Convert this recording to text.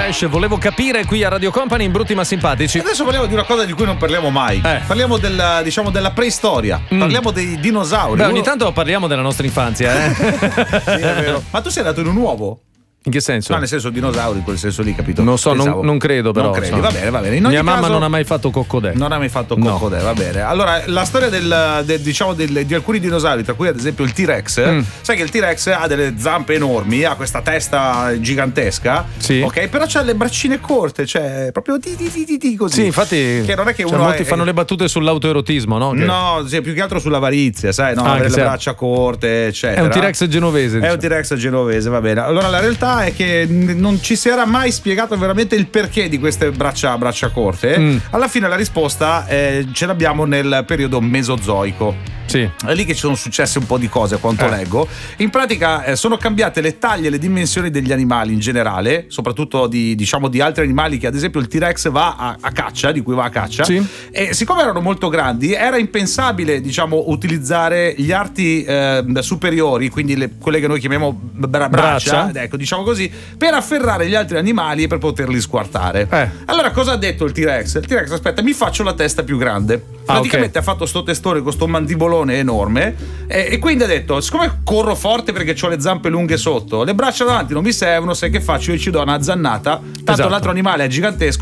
Flash, volevo capire qui a Radio Company in Brutti ma simpatici. Adesso parliamo di una cosa di cui non parliamo mai. Parliamo della preistoria. Parliamo dei dinosauri. Beh, ogni tanto parliamo della nostra infanzia, Sì, è vero. Ma tu sei andato in un uovo? In che senso? No, nel senso dinosauri, in quel senso lì, capito? Non so, non credo però. Non credi, va bene. In ogni mia mamma caso, non ha mai fatto coccodè. Non ha mai fatto coccodè, va bene. Allora, la storia di alcuni dinosauri, tra cui ad esempio il T-Rex. Sai che il T-Rex ha delle zampe enormi, ha questa testa gigantesca. Sì. Ok, però c'ha le braccine corte, cioè proprio così. Sì, infatti. Che non è che cioè, uno molti fanno le battute sull'autoerotismo, no? No, sì, più che altro sull'avarizia, sai, no? Avere le braccia corte, eccetera. È un T-Rex genovese. È un T-Rex genovese, va bene. Allora, la realtà è che non ci si era mai spiegato veramente il perché di queste braccia corte. Alla fine la risposta ce l'abbiamo nel periodo mesozoico. Sì. È lì che ci sono successe un po' di cose, a quanto leggo. In pratica sono cambiate le taglie e le dimensioni degli animali in generale, soprattutto di altri animali, che ad esempio il T-Rex va a caccia, di cui va a caccia. Sì. E siccome erano molto grandi, era impensabile, utilizzare gli arti superiori, quindi quelle che noi chiamiamo braccia, ecco, diciamo così, per afferrare gli altri animali e per poterli squartare. Allora cosa ha detto il T-Rex? Il T-Rex, aspetta, mi faccio la testa più grande. Praticamente ha fatto sto testone con sto mandibolone enorme e quindi ha detto: siccome corro forte perché ho le zampe lunghe sotto, le braccia davanti non mi servono, sai che faccio? Io ci do una zannata, tanto l'altro animale è gigantesco,